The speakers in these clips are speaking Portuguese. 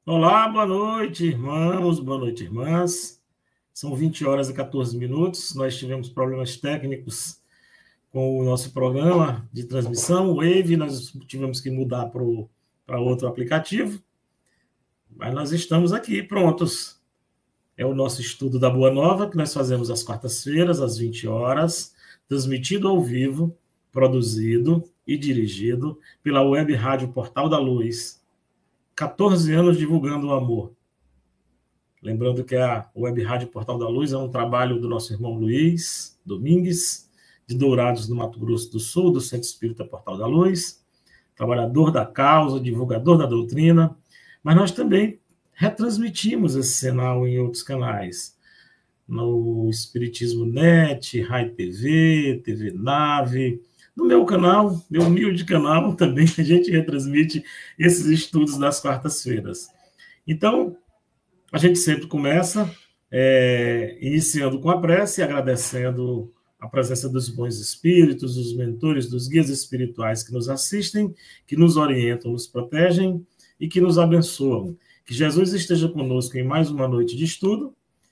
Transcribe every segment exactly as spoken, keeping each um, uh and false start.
Olá, boa noite, irmãos, boa noite, irmãs. São vinte horas e quatorze minutos. Nós tivemos problemas técnicos com o nosso programa de transmissão, o Wave, nós tivemos que mudar para outro aplicativo, mas nós estamos aqui prontos. É o nosso estudo da Boa Nova, que nós fazemos às quartas-feiras, às vinte horas, transmitido ao vivo, produzido e dirigido pela Web Rádio Portal da Luz. quatorze anos divulgando o amor. Lembrando que a Web Rádio Portal da Luz é um trabalho do nosso irmão Luiz Domingues, de Dourados, no Mato Grosso do Sul, do Centro Espírita Portal da Luz, trabalhador da causa, divulgador da doutrina, mas nós também retransmitimos esse sinal em outros canais, no Espiritismo Net, Rai T V, T V Nave. No meu canal, meu humilde canal, também a gente retransmite esses estudos das quartas-feiras. Então, a gente sempre começa é, iniciando com a prece, agradecendo a presença dos bons espíritos, dos mentores, dos guias espirituais que nos assistem, que nos orientam, nos protegem e que nos abençoam. Que Jesus esteja conosco em mais uma noite de estudo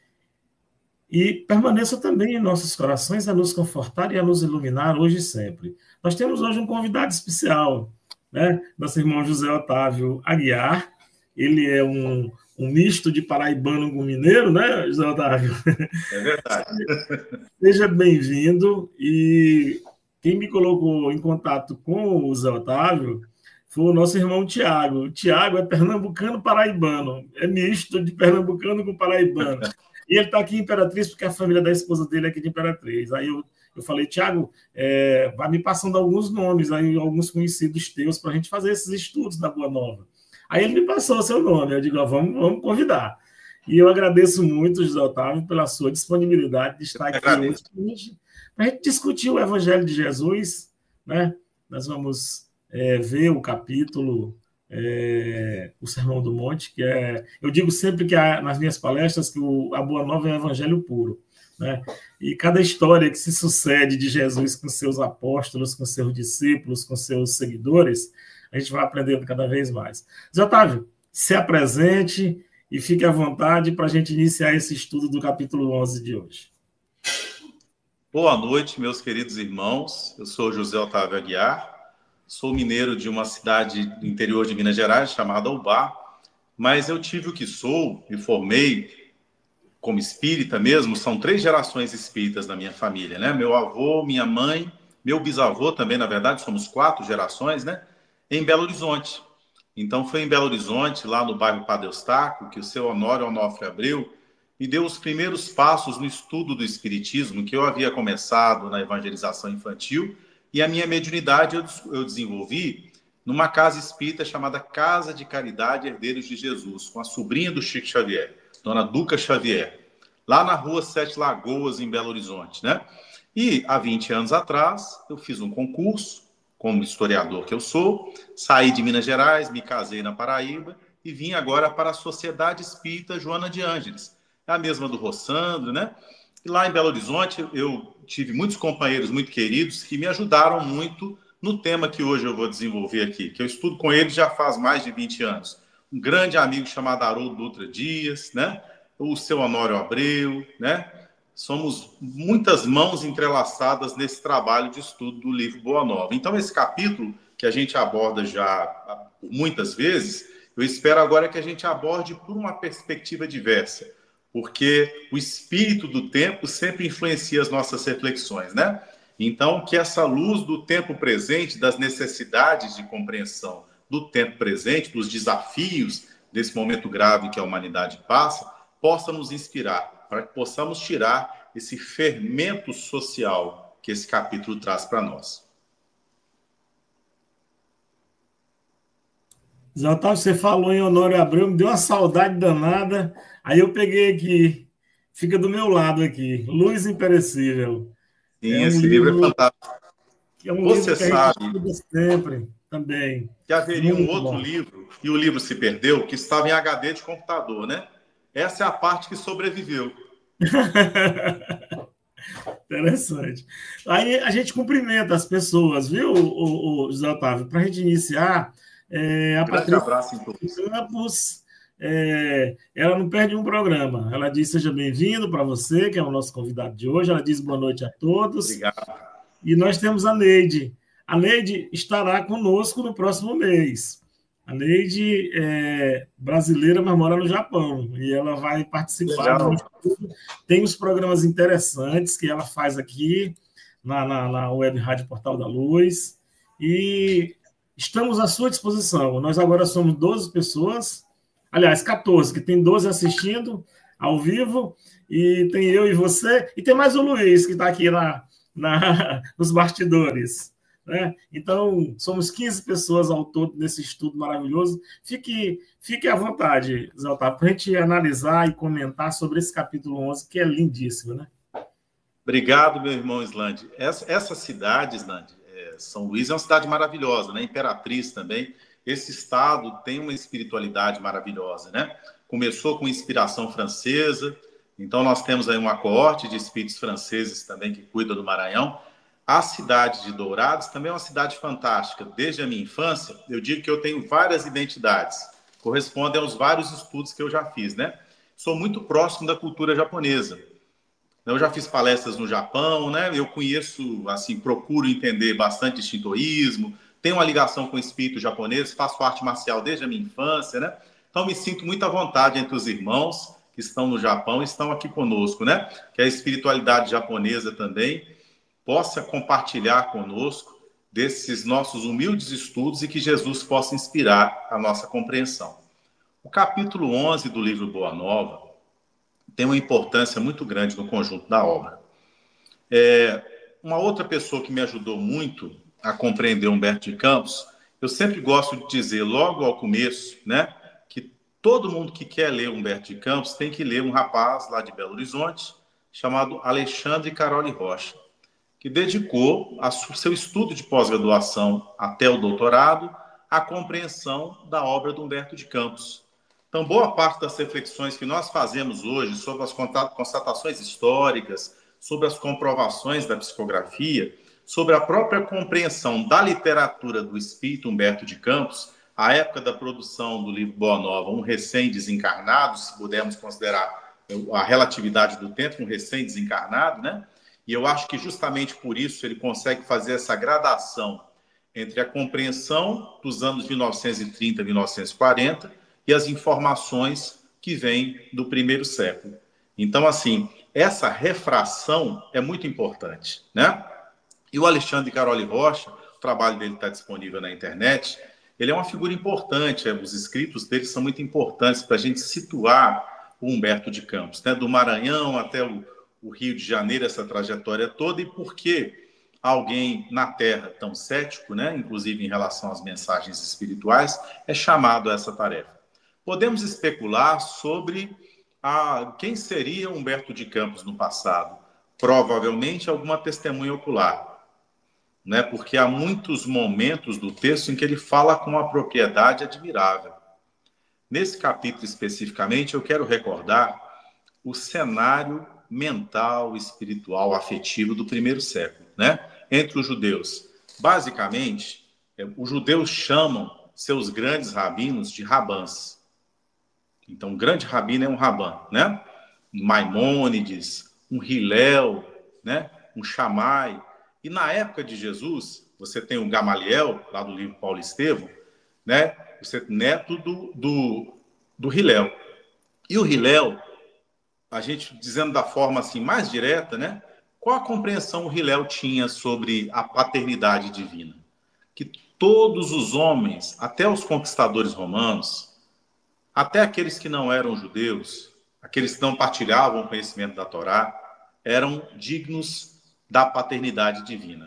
e permaneça também em nossos corações a nos confortar e a nos iluminar hoje e sempre. Nós temos hoje um convidado especial, né? Nosso irmão José Otávio Aguiar. Ele é um, um misto de paraibano com mineiro, né, José Otávio? É verdade. Seja bem-vindo. E quem me colocou em contato com o José Otávio foi o nosso irmão Tiago. O Tiago é pernambucano paraibano, é misto de pernambucano com paraibano. E ele está aqui em Imperatriz porque a família da esposa dele é aqui de Imperatriz. Aí eu, eu falei, Tiago, é, vai me passando alguns nomes, aí, alguns conhecidos teus, para a gente fazer esses estudos da Boa Nova. Aí ele me passou o seu nome, eu digo, ó, vamos, vamos convidar. E eu agradeço muito, José Otávio, pela sua disponibilidade de estar aqui hoje para a gente discutir o Evangelho de Jesus, né? Nós vamos é, ver o capítulo... É, o Sermão do Monte, que é... Eu digo sempre que há, nas minhas palestras que o, a Boa Nova é o Evangelho puro, né? E cada história que se sucede de Jesus com seus apóstolos, com seus discípulos, com seus seguidores, a gente vai aprendendo cada vez mais. Zé Otávio, se apresente e fique à vontade para a gente iniciar esse estudo do capítulo onze de hoje. Boa noite, meus queridos irmãos. Eu sou José Otávio Aguiar. Sou mineiro de uma cidade do interior de Minas Gerais, chamada Ubá, mas eu tive o que sou, me formei como espírita mesmo, são três gerações espíritas na minha família, né? Meu avô, minha mãe, meu bisavô também, na verdade, somos quatro gerações, né? Em Belo Horizonte. Então foi em Belo Horizonte, lá no bairro Padre Eustáquio, que o seu Honório Onofre Abreu me deu os primeiros passos no estudo do espiritismo, que eu havia começado na evangelização infantil. E a minha mediunidade eu, eu desenvolvi numa casa espírita chamada Casa de Caridade Herdeiros de Jesus, com a sobrinha do Chico Xavier, Dona Duca Xavier, lá na rua Sete Lagoas, em Belo Horizonte, né? E há vinte anos atrás, eu fiz um concurso, como historiador que eu sou, saí de Minas Gerais, me casei na Paraíba e vim agora para a Sociedade Espírita Joana de Ângeles, a mesma do Rossandro, né? E lá em Belo Horizonte, eu tive muitos companheiros muito queridos que me ajudaram muito no tema que hoje eu vou desenvolver aqui, que eu estudo com eles já faz mais de vinte anos. Um grande amigo chamado Haroldo Dutra Dias, né? O seu Honório Abreu, né? Somos muitas mãos entrelaçadas nesse trabalho de estudo do livro Boa Nova. Então, esse capítulo, que a gente aborda já muitas vezes, eu espero agora que a gente aborde por uma perspectiva diversa, porque o espírito do tempo sempre influencia as nossas reflexões, né? Então, que essa luz do tempo presente, das necessidades de compreensão do tempo presente, dos desafios desse momento grave que a humanidade passa, possa nos inspirar, para que possamos tirar esse fermento social que esse capítulo traz para nós. Zé Otávio, você falou em Honório Abreu, me deu uma saudade danada. Aí eu peguei aqui, fica do meu lado aqui, Luz Imperecível. Sim, é um esse livro, livro é fantástico. é um Você livro que sabe a gente estuda sempre, também. Que haveria Muito um outro bom. livro, e o livro se perdeu, que estava em H D de computador, né? Essa é a parte que sobreviveu. Interessante. Aí a gente cumprimenta as pessoas, viu, o, o José Otávio? Para a gente iniciar, é, a Grande Patrícia abraço em todos. Campos é, ela não perde um programa. Ela diz, seja bem-vindo para você, que é o nosso convidado de hoje. Ela diz boa noite a todos. Obrigado. E nós temos a Neide. A Neide estará conosco no próximo mês. A Neide é brasileira, mas mora no Japão. E ela vai participar. Legal. Do... Tem uns programas interessantes que ela faz aqui na, na, na Web Rádio Portal da Luz. E estamos à sua disposição. Nós agora somos doze pessoas. Aliás, quatorze, que tem doze assistindo ao vivo. E tem eu e você. E tem mais o Luiz, que está aqui na, na, nos bastidores. Né? Então, somos quinze pessoas ao todo nesse estudo maravilhoso. Fique, fique à vontade, Zé Otávio, para a gente analisar e comentar sobre esse capítulo onze, que é lindíssimo, né? Obrigado, meu irmão Islande. Essa, essa cidade, Islande, é, São Luís, é uma cidade maravilhosa, né? Imperatriz também. Esse estado tem uma espiritualidade maravilhosa, né? Começou com inspiração francesa, então nós temos aí uma coorte de espíritos franceses também que cuida do Maranhão. A cidade de Dourados também é uma cidade fantástica. Desde a minha infância, eu digo que eu tenho várias identidades. Correspondem aos vários estudos que eu já fiz, né? Sou muito próximo da cultura japonesa. Eu já fiz palestras no Japão, né? Eu conheço, assim, procuro entender bastante de shintoísmo, tenho uma ligação com o espírito japonês, faço arte marcial desde a minha infância, né? Então, me sinto muito à vontade entre os irmãos que estão no Japão e estão aqui conosco, né? Que a espiritualidade japonesa também possa compartilhar conosco desses nossos humildes estudos e que Jesus possa inspirar a nossa compreensão. O capítulo onze do livro Boa Nova tem uma importância muito grande no conjunto da obra. É, uma outra pessoa que me ajudou muito a compreender Humberto de Campos, eu sempre gosto de dizer logo ao começo, né, que todo mundo que quer ler Humberto de Campos tem que ler um rapaz lá de Belo Horizonte chamado Alexandre Caroli Rocha, que dedicou a seu estudo de pós-graduação até o doutorado à compreensão da obra de Humberto de Campos. Então, boa parte das reflexões que nós fazemos hoje sobre as constatações históricas, sobre as comprovações da psicografia, sobre a própria compreensão da literatura do espírito Humberto de Campos, à época da produção do livro Boa Nova, um recém-desencarnado, se pudermos considerar a relatividade do tempo, um recém-desencarnado, né? E eu acho que justamente por isso ele consegue fazer essa gradação entre a compreensão dos anos mil novecentos e trinta e mil novecentos e quarenta e as informações que vêm do primeiro século. Então, assim, essa refração é muito importante, né? E o Alexandre Caroli Rocha, o trabalho dele está disponível na internet, ele é uma figura importante, os escritos dele são muito importantes para a gente situar o Humberto de Campos, né? Do Maranhão até o o Rio de Janeiro, essa trajetória toda, e por que alguém na Terra tão cético, né, inclusive em relação às mensagens espirituais, é chamado a essa tarefa. Podemos especular sobre a, quem seria Humberto de Campos no passado. Provavelmente alguma testemunha ocular, né, porque há muitos momentos do texto em que ele fala com uma propriedade admirável. Nesse capítulo especificamente, eu quero recordar o cenário mental, espiritual, afetivo do primeiro século, né? Entre os judeus. Basicamente, os judeus chamam seus grandes rabinos de rabãs. Então, um grande rabino é um rabã, né? Um Maimônides, um Hilel, né? Um Shammai. E na época de Jesus, você tem o Gamaliel, lá do livro Paulo Estevão, né? Você neto do, do, do Hilel. E o Hilel, a gente dizendo da forma assim mais direta, né? Qual a compreensão o Hilel tinha sobre a paternidade divina? Que todos os homens, até os conquistadores romanos, até aqueles que não eram judeus, aqueles que não partilhavam o conhecimento da Torá, eram dignos da paternidade divina.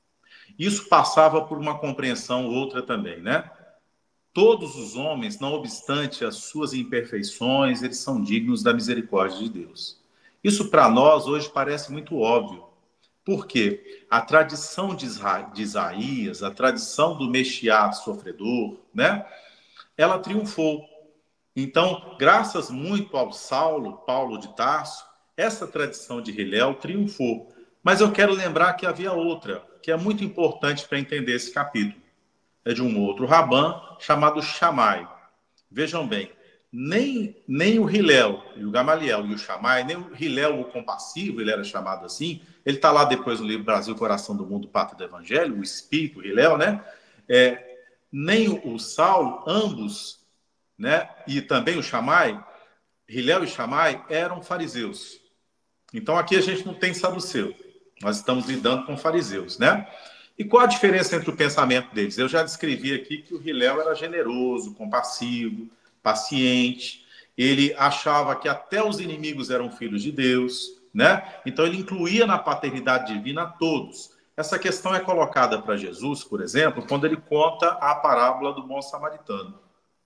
Isso passava por uma compreensão outra também, né? Todos os homens, não obstante as suas imperfeições, eles são dignos da misericórdia de Deus. Isso para nós hoje parece muito óbvio. Por quê? A tradição de Isaías, a tradição do Mexiá sofredor, né? Ela triunfou. Então, graças muito ao Saulo, Paulo de Tarso, essa tradição de Hilel triunfou. Mas eu quero lembrar que havia outra, que é muito importante para entender esse capítulo. É de um outro rabã chamado Shammai. Vejam bem, nem, nem o Hillel, e o Gamaliel e o Shammai, nem o Hillel o compassivo, ele era chamado assim, ele está lá depois no livro Brasil, Coração do Mundo, Pátria do Evangelho, o espírito, o Hillel, né? É, nem o, o Saulo, ambos, né? E também o Shammai, Hillel e Shammai eram fariseus. Então aqui a gente não tem saduceu, nós estamos lidando com fariseus, né? E qual a diferença entre o pensamento deles? Eu já descrevi aqui que o Hillel era generoso, compassivo, paciente, ele achava que até os inimigos eram filhos de Deus, né? Então ele incluía na paternidade divina a todos. Essa questão é colocada para Jesus, por exemplo, quando ele conta a parábola do bom samaritano.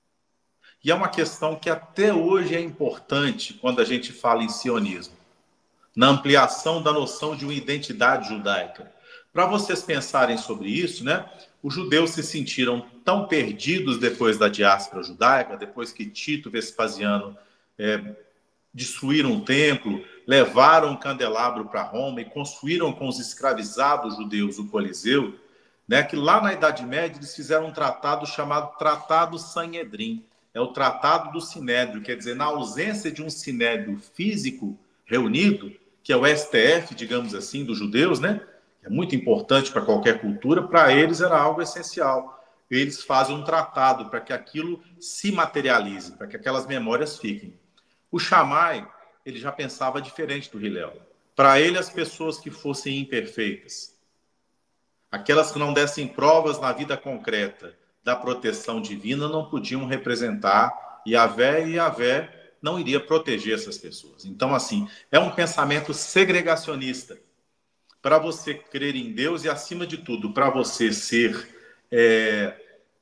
E é uma questão que até hoje é importante quando a gente fala em sionismo, na ampliação da noção de uma identidade judaica. Para vocês pensarem sobre isso, né? Os judeus se sentiram tão perdidos depois da diáspora judaica, depois que Tito e Vespasiano é, destruíram o templo, levaram um candelabro para Roma e construíram com os escravizados judeus o Coliseu, né? Que lá na Idade Média eles fizeram um tratado chamado Tratado Sanhedrim. É o Tratado do Sinédrio, quer dizer, na ausência de um sinédrio físico reunido, que é o S T F, digamos assim, dos judeus, né? É muito importante para qualquer cultura, para eles era algo essencial. Eles fazem um tratado para que aquilo se materialize, para que aquelas memórias fiquem. O Shammai, ele já pensava diferente do Hillel. Para ele, as pessoas que fossem imperfeitas, aquelas que não dessem provas na vida concreta da proteção divina, não podiam representar Yahvé, e Yahvé não iria proteger essas pessoas. Então, assim, é um pensamento segregacionista. Para você crer em Deus e, acima de tudo, para você ser é,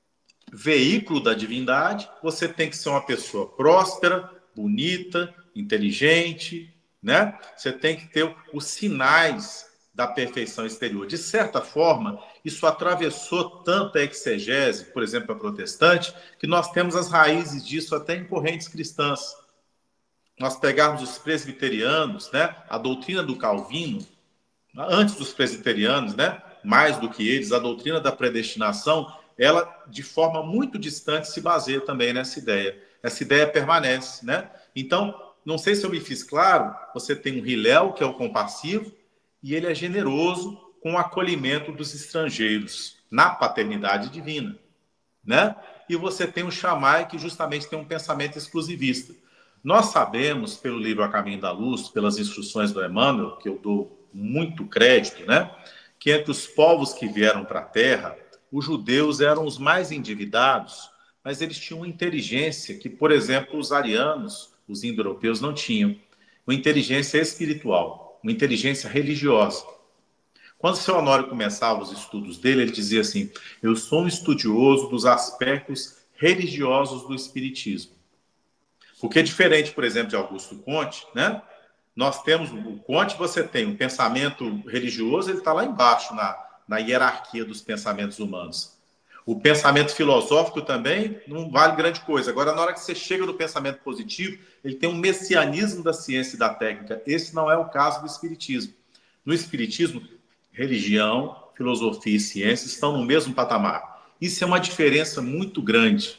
veículo da divindade, você tem que ser uma pessoa próspera, bonita, inteligente, né? Você tem que ter os sinais da perfeição exterior. De certa forma, isso atravessou tanto a exegese, por exemplo, a protestante, que nós temos as raízes disso até em correntes cristãs. Nós pegarmos os presbiterianos, né? A doutrina do Calvino, antes dos presbiterianos, né, mais do que eles, a doutrina da predestinação, ela, de forma muito distante, se baseia também nessa ideia. Essa ideia permanece, né? Então, não sei se eu me fiz claro, você tem um Hillel, que é o compassivo, e ele é generoso com o acolhimento dos estrangeiros, na paternidade divina, né? E você tem o Shammai, que justamente tem um pensamento exclusivista. Nós sabemos, pelo livro A Caminho da Luz, pelas instruções do Emmanuel, que eu dou muito crédito, né? Que entre os povos que vieram para a Terra, os judeus eram os mais endividados, mas eles tinham uma inteligência que, por exemplo, os arianos, os indo-europeus, não tinham. Uma inteligência espiritual, uma inteligência religiosa. Quando o seu Honório começava os estudos dele, ele dizia assim: eu sou um estudioso dos aspectos religiosos do espiritismo. Porque é diferente, por exemplo, de Augusto Conte, né? Nós temos o Conte, você tem um pensamento religioso, ele está lá embaixo na, na hierarquia dos pensamentos humanos. O pensamento filosófico também não vale grande coisa. Agora, na hora que você chega no pensamento positivo, ele tem um messianismo da ciência e da técnica. Esse não é o caso do espiritismo. No espiritismo, religião, filosofia e ciência estão no mesmo patamar. Isso é uma diferença muito grande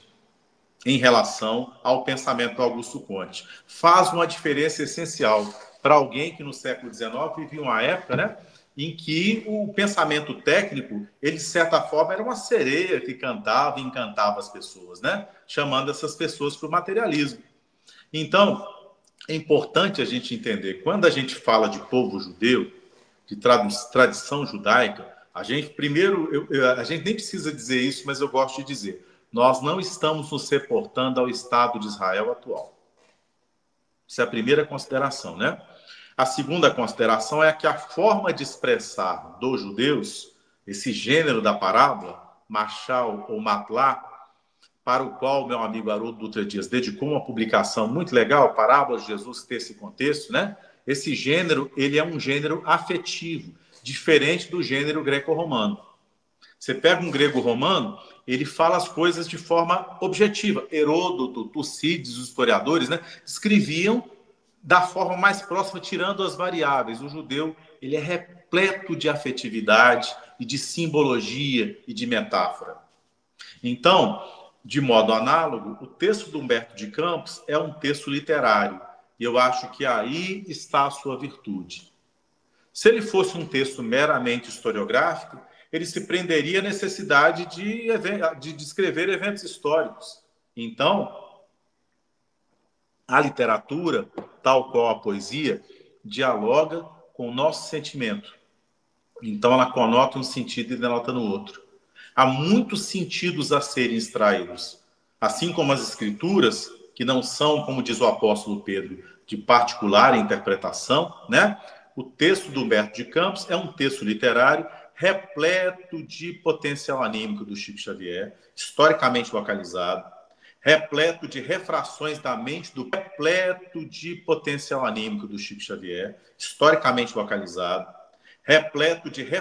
em relação ao pensamento do Augusto Conte. Faz uma diferença essencial para alguém que no século dezenove vivia uma época, né, em que o pensamento técnico, ele de certa forma era uma sereia que cantava e encantava as pessoas, né, chamando essas pessoas para o materialismo. Então, é importante a gente entender, quando a gente fala de povo judeu, de tradição judaica, a gente, primeiro, eu, eu, a gente nem precisa dizer isso, mas eu gosto de dizer, nós não estamos nos reportando ao Estado de Israel atual. Essa é a primeira consideração, né? A segunda consideração é que a forma de expressar dos judeus, esse gênero da parábola, machal ou matlá, para o qual meu amigo Haroldo Dutra Dias dedicou uma publicação muito legal, Parábolas de Jesus, ter esse contexto, né? Esse gênero, ele é um gênero afetivo, diferente do gênero greco-romano. Você pega um grego-romano, ele fala as coisas de forma objetiva. Heródoto, Tucídides, os historiadores, né, escreviam da forma mais próxima, tirando as variáveis. O judeu, ele é repleto de afetividade e de simbologia e de metáfora. Então, De modo análogo, o texto do Humberto de Campos é um texto literário, e eu acho que aí está a sua virtude. Se ele fosse um texto meramente historiográfico, ele se prenderia à necessidade de, de descrever eventos históricos. Então, a literatura, tal qual a poesia, dialoga com o nosso sentimento. Então, ela conota um sentido e denota no outro. Há muitos sentidos a serem extraídos. Assim como as escrituras, que não são, como diz o apóstolo Pedro, de particular interpretação, né? O texto do Humberto de Campos é um texto literário repleto de potencial anímico do Chico Xavier, historicamente localizado, repleto de refrações da mente do repleto de potencial anímico do Chico Xavier, historicamente localizado, repleto de